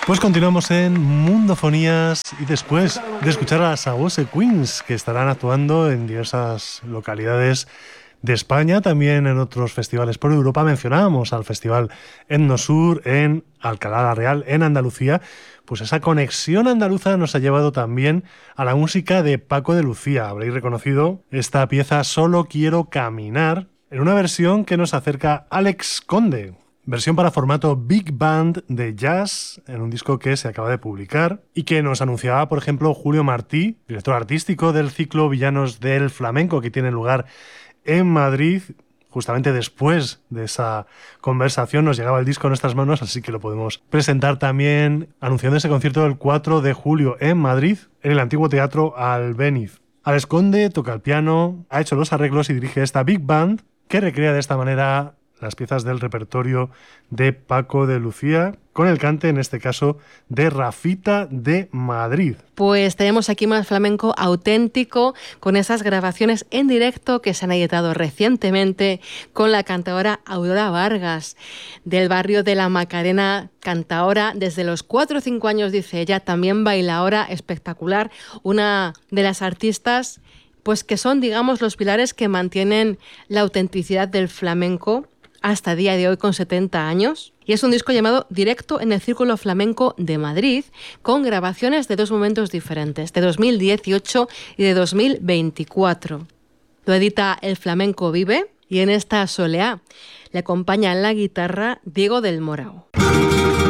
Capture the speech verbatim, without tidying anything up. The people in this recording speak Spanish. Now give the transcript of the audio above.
Pues continuamos en Mundofonías y después de escuchar a las Sagose Queens, que estarán actuando en diversas localidades de España, también en otros festivales por Europa. Mencionábamos al Festival Etnosur en Alcalá la Real, en Andalucía. Pues esa conexión andaluza nos ha llevado también a la música de Paco de Lucía. Habréis reconocido esta pieza Solo quiero caminar, en una versión que nos acerca Alex Conde. Versión para formato Big Band de jazz en un disco que se acaba de publicar y que nos anunciaba, por ejemplo, Julio Martí, director artístico del ciclo Villanos del Flamenco, que tiene lugar en Madrid. Justamente después de esa conversación nos llegaba el disco a nuestras manos, así que lo podemos presentar también anunciando ese concierto del cuatro de julio en Madrid, en el antiguo Teatro Albéniz. Alex Conde toca el piano, ha hecho los arreglos y dirige esta Big Band que recrea de esta manera las piezas del repertorio de Paco de Lucía, con el cante, en este caso, de Rafita de Madrid. Pues tenemos aquí más flamenco auténtico, con esas grabaciones en directo que se han editado recientemente con la cantadora Aurora Vargas, del barrio de la Macarena, cantaora desde los cuatro o cinco años, dice ella, también bailaora espectacular, una de las artistas pues que son, digamos, los pilares que mantienen la autenticidad del flamenco hasta día de hoy, con setenta años. Y es un disco llamado Directo en el Círculo Flamenco de Madrid, con grabaciones de dos momentos diferentes, de dos mil dieciocho y de dos mil veinticuatro. Lo edita El Flamenco Vive y en esta soleá le acompaña en la guitarra Diego del Morao.